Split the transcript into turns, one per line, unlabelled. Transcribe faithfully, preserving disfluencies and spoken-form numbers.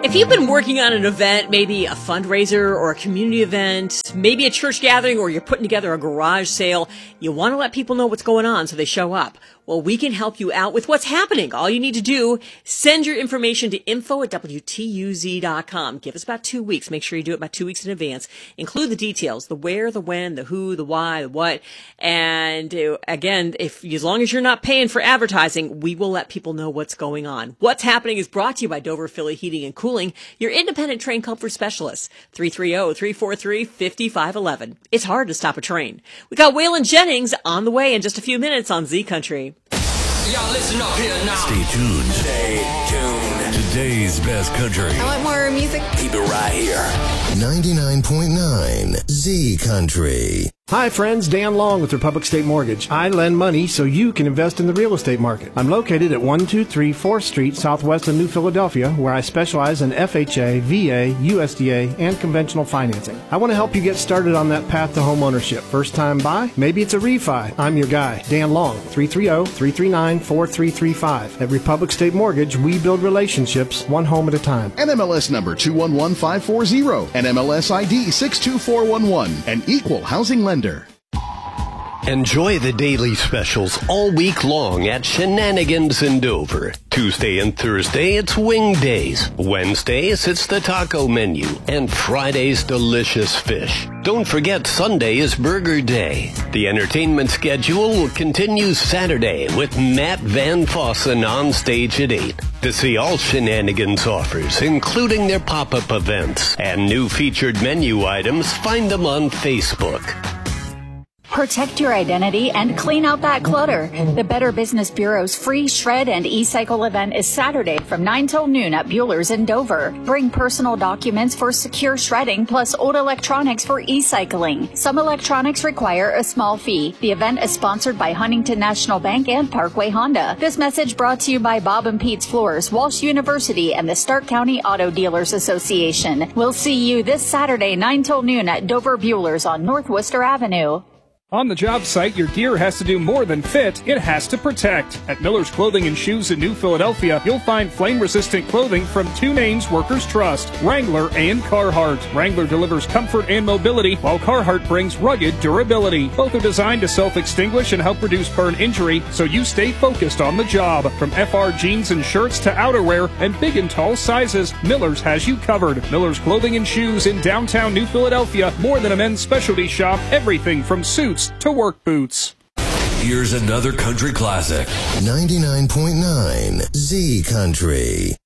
If you've been working on an event, maybe a fundraiser or a community event, maybe a church gathering, or you're putting together a garage sale, you want to let people know what's going on so they show up. Well, we can help you out with what's happening. All you need to do, send your information to info at W T U Z dot com. Give us about two weeks. Make sure you do it about two weeks in advance. Include the details, the where, the when, the who, the why, the what. And uh, again, if as long as you're not paying for advertising, we will let people know what's going on. What's happening is brought to you by Dover Philly Heating and Cooling, your independent train comfort specialist. three three zero, three four three, five five one one. It's hard to stop a train. We got Waylon Jennings on the way in just a few minutes on Z Country.
Y'all listen up here now.
Stay tuned.
Stay tuned.
Today's best country.
I want more music.
Keep it right here.
ninety-nine point nine Z Country.
Hi friends, Dan Long with Republic State Mortgage. I lend money so you can invest in the real estate market. I'm located at one two three fourth Street, southwest of New Philadelphia, where I specialize in F H A, V A, U S D A, and conventional financing. I want to help you get started on that path to home ownership. First time buy? Maybe it's a refi. I'm your guy, Dan Long, three three zero, three three nine, four three three five. At Republic State Mortgage, we build relationships one home at a time.
N M L S number two one one five four zero, N M L S I D six two four one one, an equal housing lender.
Enjoy the daily specials all week long at Shenanigans in Dover. Tuesday and Thursday, it's wing days. Wednesdays, it's the taco menu. And Friday's delicious fish. Don't forget Sunday is Burger Day. The entertainment schedule will continue Saturday with Matt Van Fossen on stage at eight. To see all Shenanigans offers, including their pop-up events and new featured menu items, find them on Facebook.
Protect your identity and clean out that clutter. The Better Business Bureau's free shred and e-cycle event is Saturday from nine till noon at Bueller's in Dover. Bring personal documents for secure shredding plus old electronics for e-cycling. Some electronics require a small fee. The event is sponsored by Huntington National Bank and Parkway Honda. This message brought to you by Bob and Pete's Floors, Walsh University, and the Stark County Auto Dealers Association. We'll see you this Saturday, nine till noon at Dover Bueller's on North Worcester Avenue.
On the job site, your gear has to do more than fit, it has to protect. At Miller's Clothing and Shoes in New Philadelphia, you'll find flame-resistant clothing from two names workers trust, Wrangler and Carhartt. Wrangler delivers comfort and mobility, while Carhartt brings rugged durability. Both are designed to self-extinguish and help reduce burn injury, so you stay focused on the job. From F R jeans and shirts to outerwear and big and tall sizes, Miller's has you covered. Miller's Clothing and Shoes in downtown New Philadelphia, more than a men's specialty shop, everything from suits to work boots.
Here's another country classic. ninety-nine point nine Z Country.